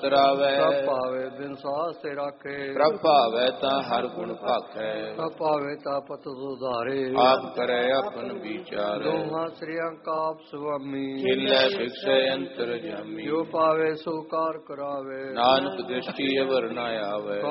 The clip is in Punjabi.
ਤਰਾਵੈ। ਪ੍ਰਭ ਭਾਵੇ ਬਿਨ ਸਾਸ ਤੇ ਰਾਖੇ। ਪ੍ਰਭ ਭਾਵੈ ਤਾਂ ਹਰ ਗੁਣ ਭਾਖੈ। ਪ੍ਰਭ ਭਾਵੇ ਤਾਂ ਪਤ ਸੁਧਾਰੇ। ਆਪ ਕਰੈ ਆਪਨ ਵਿਚਾਰੈ। ਦੋਹਾਂ ਸ੍ਰੀਆਂ ਕਾਪ ਸੁਆਮੀ। ਖਿਲੈ ਸਿਕਸੈ ਅੰਤਰ ਜਾਮੀ। ਜੋ ਪਾਵੇ ਸੋ ਕਾਰ ਕਰਾਵੇ। ਨਾਨਕ ਦ੍ਰਿਸ਼ਟੀ ਅਵਰ ਨ ਆਵੈ।